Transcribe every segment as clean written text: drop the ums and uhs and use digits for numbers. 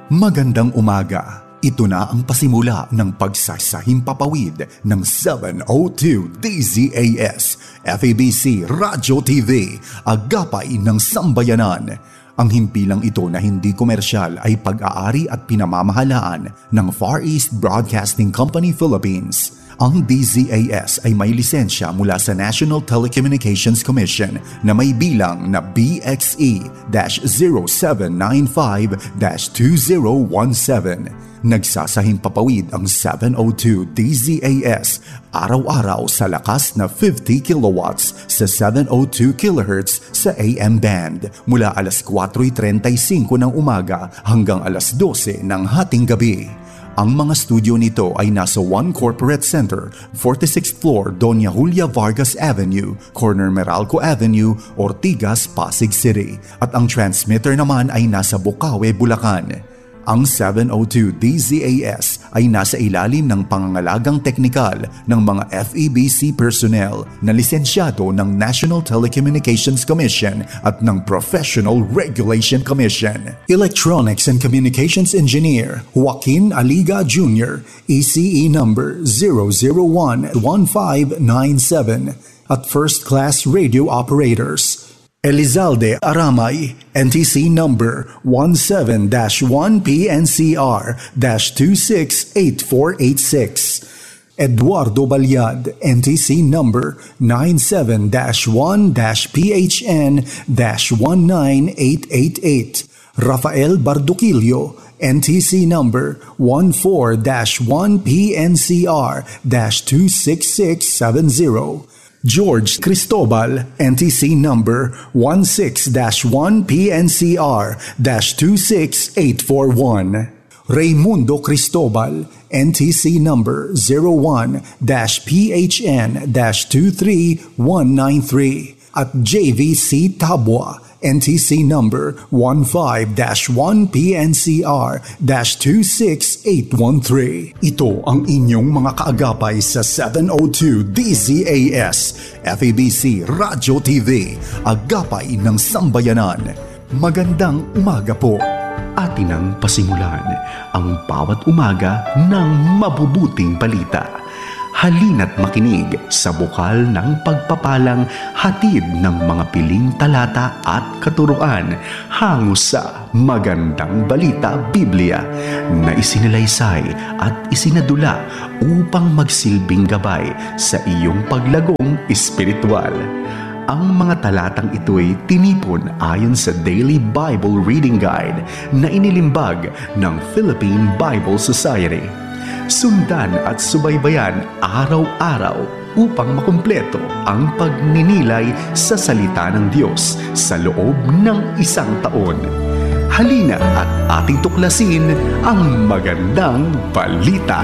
Magandang umaga. Ito na ang pasimula ng pagsasahimpapawid ng 702 DZAS, FEBC Radio TV, Agapay ng Sambayanan. Ang himpilang ito na hindi komersyal ay pag-aari at pinamamahalaan ng Far East Broadcasting Company Philippines. Ang DZAS ay may lisensya mula sa National Telecommunications Commission na may bilang na BXE-0795-2017. Nagsasahimpapawid ang 702 DZAS araw-araw sa lakas na 50 kilowatts sa 702 kHz sa AM band mula alas 4:35 ng umaga hanggang alas 12 ng hating gabi. Ang mga studio nito ay nasa One Corporate Center, 46th floor, Doña Julia Vargas Avenue, corner Meralco Avenue, Ortigas, Pasig City. At ang transmitter naman ay nasa Bukawe, Bulacan. Ang 702 DZAS ay nasa ilalim ng pangangalagang teknikal ng mga FEBC personnel na lisensyado ng National Telecommunications Commission at ng Professional Regulation Commission. Electronics and Communications Engineer Joaquin Aliga Jr., ECE number 0011597 at First Class Radio Operators Elizalde Aramay, NTC number 17-1PNCR-268486. Eduardo Balyad, NTC number 97-1-PHN-19888. Rafael Barduquillo, NTC number 14-1PNCR-26670. George Cristobal, NTC number 16-1PNCR-26841. Raymundo Cristobal, NTC number 01-PHN-23193. At JVC Tabwa, NTC number 15-1PNCR-26813. Ito ang inyong mga kaagapay sa 702 DZAS, FEBC Radio TV, Agapay ng Sambayanan. Magandang umaga po. Atin ang pasimulan ang bawat umaga ng mabubuting balita. Halina't makinig sa bukal ng pagpapalang hatid ng mga piling talata at katuruan hango sa Magandang Balita Biblia na isinalaysay at isinadula upang magsilbing gabay sa iyong paglagong espiritual. Ang mga talatang ito'y tinipon ayon sa Daily Bible Reading Guide na inilimbag ng Philippine Bible Society. Sundan at subaybayan araw-araw upang makumpleto ang pagninilay sa salita ng Diyos sa loob ng isang taon. Halina at ating tuklasin ang magandang balita.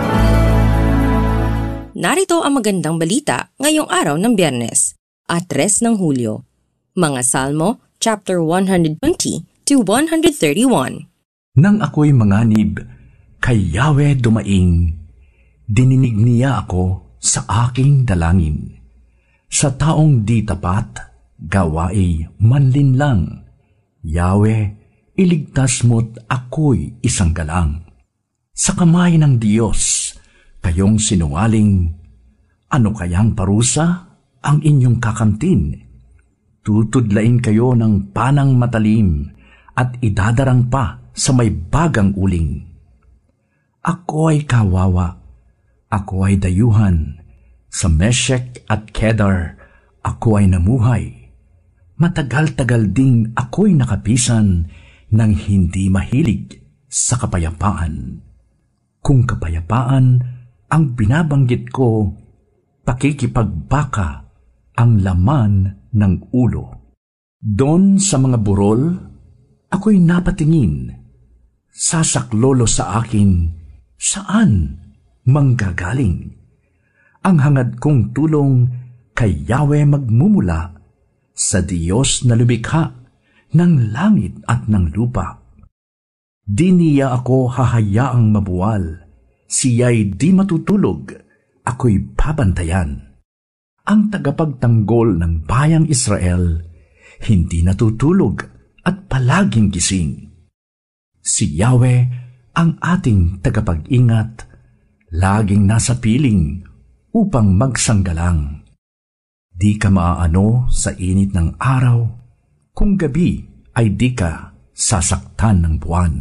Narito ang magandang balita ngayong araw ng Biyernes, 3 ng Hulyo. Mga Salmo, chapter 120 to 131. Nang ako'y manganib, kay Yahweh dumaing, dininig niya ako sa aking dalangin. Sa taong di tapat, gawaay manlinlang. Yahweh, iligtas mo't ako'y isang galang. Sa kamay ng Diyos, kayong sinungaling, ano kayang parusa ang inyong kakamtin? Tutudlain kayo ng panang matalim at idadarang pa sa may bagang uling. Ako ay kawawa, ako ay dayuhan, sa Meshek at Kedar ako ay namuhay. Matagal-tagal ding ako'y nakapisan nang hindi mahilig sa kapayapaan. Kung kapayapaan ang binabanggit ko, pakikipagbaka ang laman ng ulo. Doon sa mga burol, ako'y napatingin. Sasaklolo sa akin, saan manggagaling? Ang hangad kong tulong kay Yahweh magmumula sa Diyos na lumikha ng langit at ng lupa. Di niya ako hahayaang mabuwal, siya'y di matutulog, ako'y babantayan. Ang tagapagtanggol ng bayang Israel, hindi natutulog at palaging gising. Si Yahweh ang ating tagapag-ingat, laging nasa piling upang magsanggalang. Di ka maaano sa init ng araw, kung gabi ay di ka sasaktan ng buwan.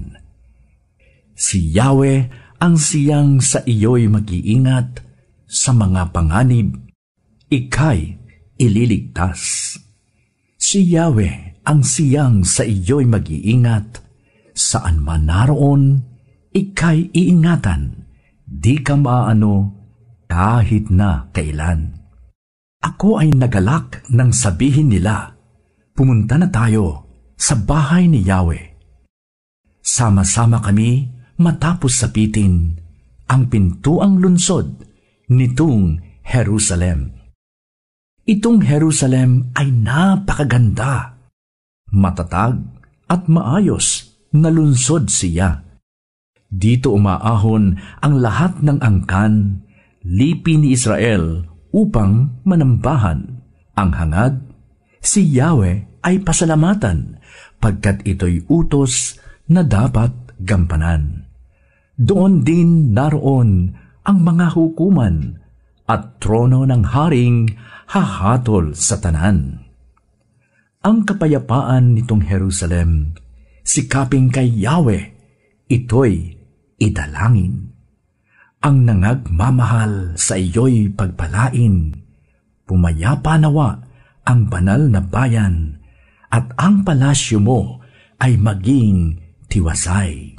Si Yahweh ang siyang sa iyo'y mag-iingat sa mga panganib, ika'y ililigtas. Si Yahweh ang siyang sa iyo'y mag-iingat, saan man naroon, ika'y iingatan, di ka maaano kahit na kailan. Ako ay nagalak nang sabihin nila, pumunta na tayo sa bahay ni Yahweh. Sama-sama kami matapos sapitin ang pintuang lunsod nitong Jerusalem. Itong Jerusalem ay napakaganda, matatag at maayos na lunsod siya. Dito umaahon ang lahat ng angkan, lipi ni Israel upang manambahan. Ang hangad, si Yahweh ay pasalamatan pagkat ito'y utos na dapat gampanan. Doon din naroon ang mga hukuman at trono ng haring hahatol sa tanan. Ang kapayapaan nitong Jerusalem, sikaping kay Yahweh, ito'y idalangin. Ang nangagmamahal sa iyo'y pagpalain, pumayapa nawa ang banal na bayan, at ang palasyo mo ay maging tiwasay.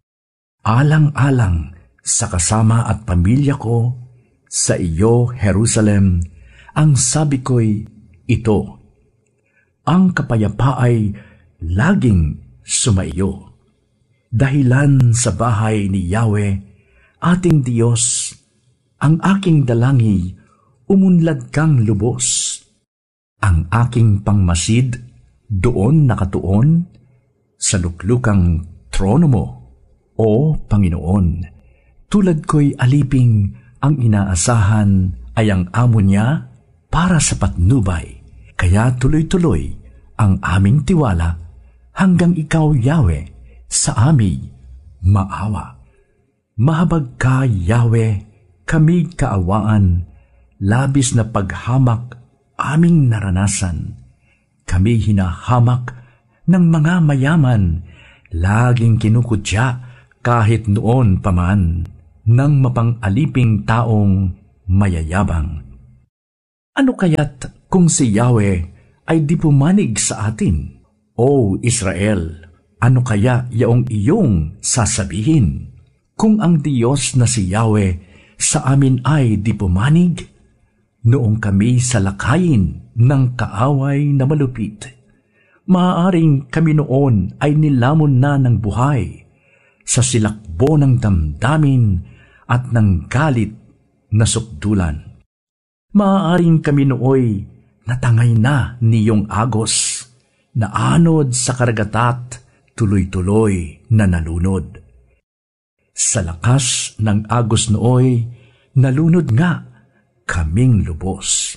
Alang-alang sa kasama at pamilya ko, sa iyo, Jerusalem, ang sabi ko'y ito, ang kapayapaay laging sumaiyo. Dahilan sa bahay ni Yahweh, ating Diyos, ang aking dalangi, umunlad kang lubos. Ang aking pangmasid, doon nakatuon, sa luklukang trono mo, o Panginoon. Tulad ko'y aliping, ang inaasahan ay ang amo niya para sa patnubay. Kaya tuloy-tuloy ang aming tiwala hanggang ikaw, Yahweh, sa amin maawa. Mahabag ka, Yahweh, kami kaawaan, labis na paghamak aming naranasan. Kami hinahamak ng mga mayaman, laging kinukutya kahit noon paman ng mapang-aliping taong mayayabang. Ano kaya't kung si Yahweh ay di pumanig sa atin? O Israel, ano kaya yaong iyong sasabihin? Kung ang Diyos na si Yahweh sa amin ay di pumanig, noong kami sa lakayin ng kaaway na malupit, maaaring kami noon ay nilamon na ng buhay sa silakbo ng damdamin at ng galit na sukdulan. Maaaring kami nooy natangay na niyong agos, na anod sa karagatat, tuloy-tuloy na nalunod. Sa lakas ng agos nooy, nalunod nga kaming lubos.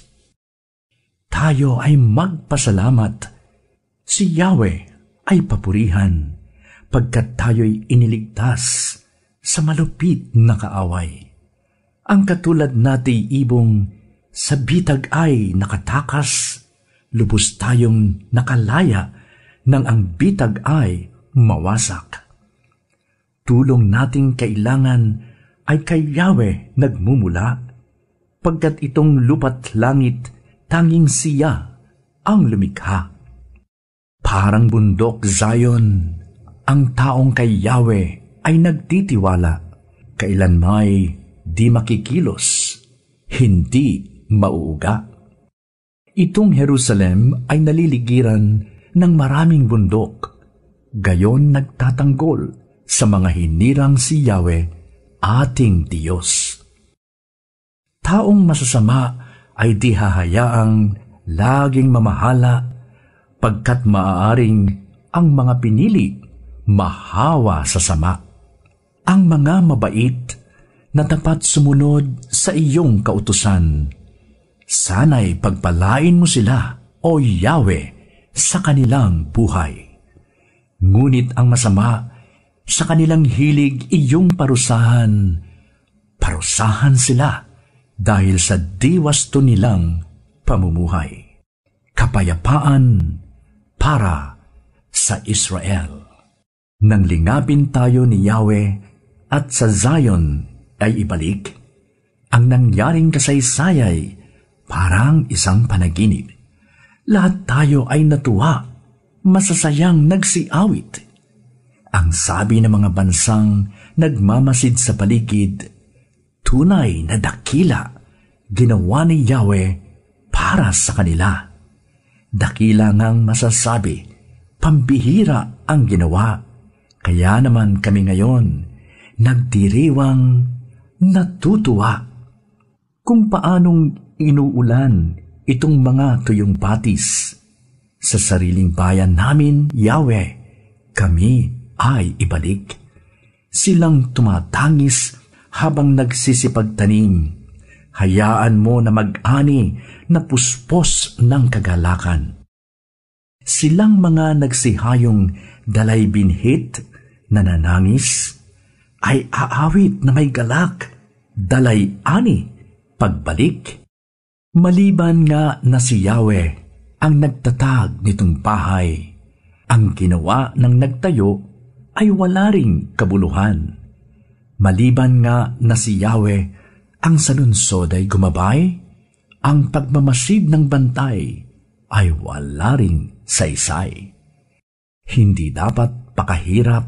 Tayo ay magpasalamat, si Yahweh ay papurihan, pagkat tayo'y iniligtas sa malupit na kaaway. Ang katulad natay ibong sa bitag ay nakatakas, lubos tayong nakalaya nang ang bitag ay mawasak. Tulong nating kailangan ay kay Yahweh nagmumula, pagkat itong lupa't langit tanging siya ang lumikha. Parang bundok Zion, ang taong kay Yahweh ay nagtitiwala, kailan may di makikilos, hindi mauuga. Itong Jerusalem ay naliligiran ng maraming bundok, gayon nagtatanggol sa mga hinirang si Yahweh, ating Diyos. Taong masasama ay di hahayaang laging mamahala, pagkat maaaring ang mga pinili mahawa sa sama. Ang mga mabait na tapat sumunod sa iyong kautusan, sana'y pagpalain mo sila, o Yahweh, sa kanilang buhay. Ngunit ang masama, Sa kanilang hilig iyong parusahan, parusahan sila dahil sa diwasto nilang pamumuhay. Kapayapaan para sa Israel. Nang lingapin tayo ni Yahweh at sa Zion ay ibalik, ang nangyaring kasaysayay parang isang panaginip. Lahat tayo ay natuwa, masasayang nagsiawit. Ang sabi ng mga bansang nagmamasid sa paligid, tunay na dakila ginawa ni Yahweh para sa kanila. Dakila ngang masasabi, pambihira ang ginawa. Kaya naman kami ngayon nagdiriwang natutuwa. Kung paanong inuulan itong mga tuyong patis. Sa sariling bayan namin, Yahweh, kami ay ibalik. Silang tumatangis habang nagsisipagtanim. Hayaan mo na mag-ani na puspos ng kagalakan. Silang mga nagsihayong dalay binhit na nanangis, ay aawit na may galak, dalay ani, pagbalik. Maliban nga na si Yahweh ang nagtatag nitong bahay, ang ginawa ng nagtayo ay wala ring kabuluhan. Maliban nga na si Yahweh ang sanunsod ay gumabay, ang pagmamasid ng bantay ay wala ring saysay. Hindi dapat pakahirap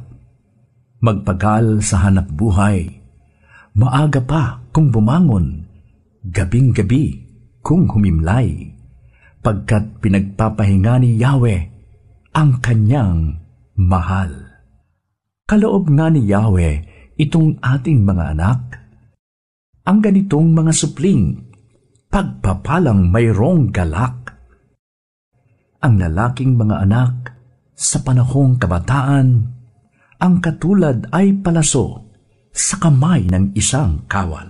magpagal sa hanap buhay. Maaga pa kung bumangon, gabing-gabi kung humimlay, pagkat pinagpapahinga ni Yahweh ang kanyang mahal. Kaloob nga ni Yahweh itong ating mga anak, ang ganitong mga supling, pagpapalang mayroong galak. Ang lalaking mga anak sa panahong kabataan, ang katulad ay palaso sa kamay ng isang kawal.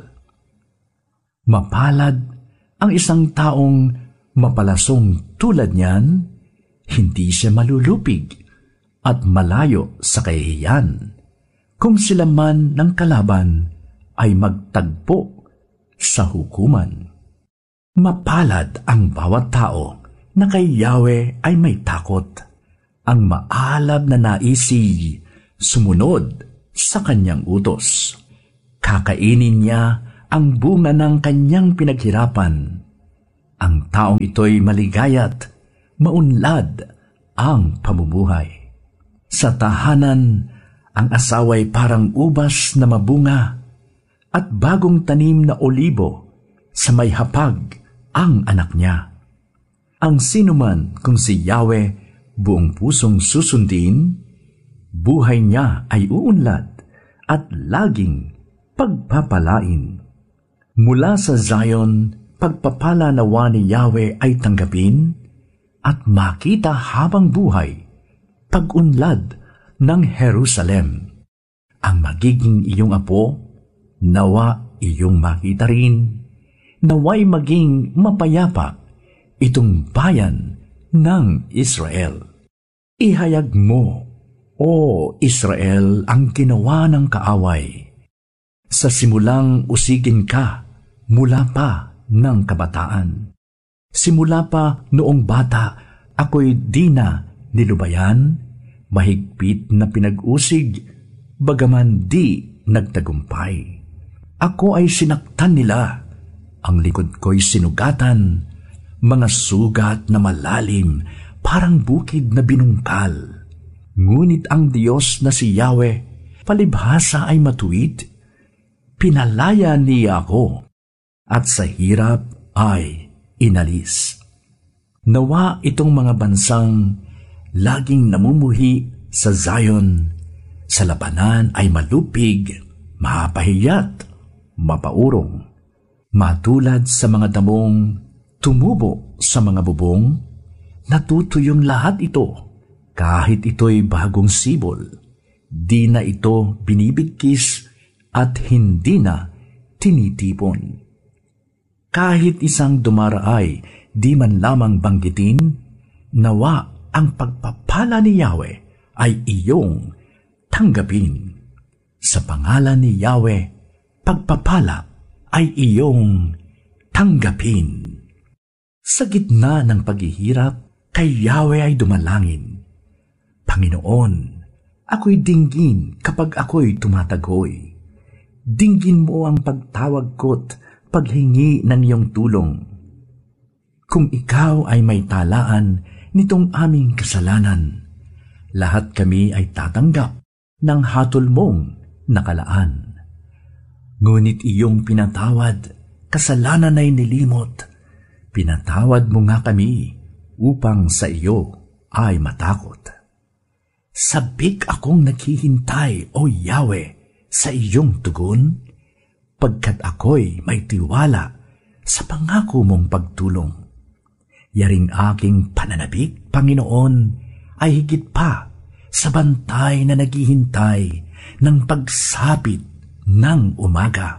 Mapalad ang isang taong mapalasong tulad niyan, hindi siya malulupig at malayo sa kahihiyan kung sila man ng kalaban ay magtagpo sa hukuman. Mapalad ang bawat tao na kay Yahweh ay may takot, ang maalab na naisi sumunod sa kanyang utos. Kakainin niya ang bunga ng kanyang pinaghirapan. Ang taong ito'y maligayat, maunlad ang pamumuhay. Sa tahanan, ang asawa'y parang ubas na mabunga at bagong tanim na olibo sa may hapag ang anak niya. Ang sinuman kung si Yahweh buong pusong susundin, buhay niya ay uunlad at laging pagpapalain. Mula sa Zion, pagpapala nawa ni Yahweh ay tanggapin at makita habang buhay, pag-unlad ng Jerusalem. Ang magiging iyong apo, nawa iyong makita rin, nawa'y maging mapayapa itong bayan ng Israel. Ihayag mo, O Israel, ang ginawa ng kaaway. Sa simulang usigin ka mula pa ng kabataan. Simula pa noong bata, ako'y di na nilubayan, mahigpit na pinag-usig, bagaman di nagtagumpay. Ako ay sinaktan nila, ang likod ko'y sinugatan, mga sugat na malalim, parang bukid na binungkal. Ngunit ang Diyos na si Yahweh, palibhasa ay matuwid. Pinalaya niya ako, at sa hirap ay inalis. Nawa itong mga bansang laging namumuhi sa Zion, sa labanan ay malupig, mapahiyat, mapaurong. Matulad sa mga damong tumubo sa mga bubong, natutuyong lahat ito. Kahit ito'y bagong sibol, di na ito binibigkis at hindi na tinitipon. Kahit isang dumaraay, di man lamang banggitin, nawa ang pagpapala ni Yahweh ay iyong tanggapin. Sa pangalan ni Yahweh, pagpapala ay iyong tanggapin. Sa gitna ng paghihirap, kay Yahweh ay dumalangin. Panginoon, ako'y dinggin kapag ako'y tumatagoy. Dinggin mo ang pagtawag ko't paghingi ng iyong tulong. Kung ikaw ay may talaan nitong aming kasalanan, lahat kami ay tatanggap ng hatol mong nakalaan. Ngunit iyong pinatawad, kasalanan ay nilimot. Pinatawad mo nga kami upang sa iyo ay matakot. Sabik akong naghihintay, O Yahweh, sa iyong tugon, pagkat ako'y may tiwala sa pangako mong pagtulong. Yaring aking pananabik, Panginoon, ay higit pa sa bantay na naghihintay ng pagsapit ng umaga.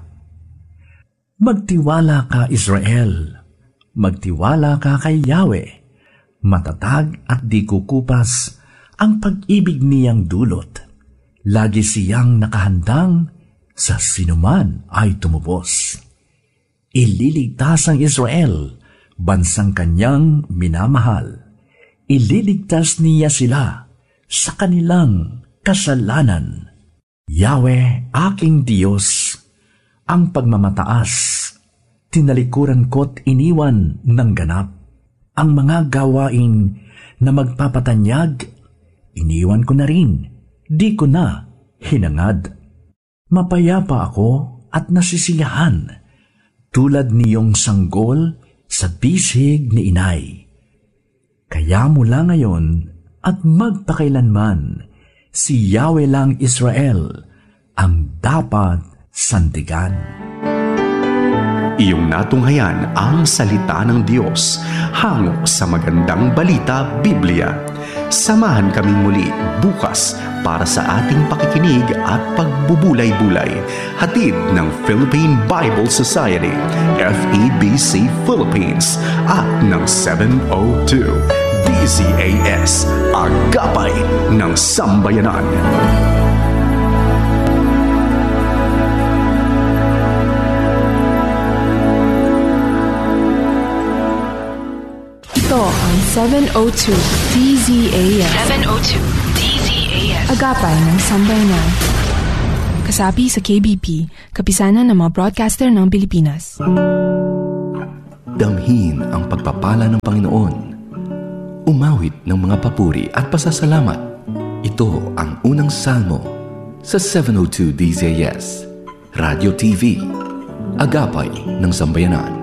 Magtiwala ka, Israel. Magtiwala ka kay Yahweh. Matatag at di kukupas ang pag-ibig niyang dulot. Lagi siyang nakahandang sa sinuman ay tumubos. Ililigtas ang Israel, bansang kanyang minamahal. Ililigtas niya sila sa kanilang kasalanan. Yahweh, aking Diyos, ang pagmamataas, tinalikuran ko't iniwan ng ganap. Ang mga gawain na magpapatanyag, iniwan ko na rin, di ko na hinangad. Mapayapa ako at nasisiyahan, tulad niyong sanggol sa bisig ni inay. Kaya mula ngayon at magpakailanman, si Yahweh lang Israel ang dapat sandigan. Iyong natunghayan ang salita ng Diyos hango sa Magandang Balita Biblia. Samahan kaming muli bukas para sa ating pakikinig at pagbubulay-bulay. Hatid ng Philippine Bible Society, FEBC Philippines at ng 702 DZAS, Agapay ng Sambayanan. Ito ang 702 DZAS. 702 DZAS. Agapay ng Sambayanan. Kasapi sa KBP, kapisanan ng mga broadcaster ng Pilipinas. Damhin ang pagpapala ng Panginoon. Umawit ng mga papuri at pasasalamat. Ito ang unang salmo sa 702 DZAS. Radio TV. Agapay ng Sambayanan.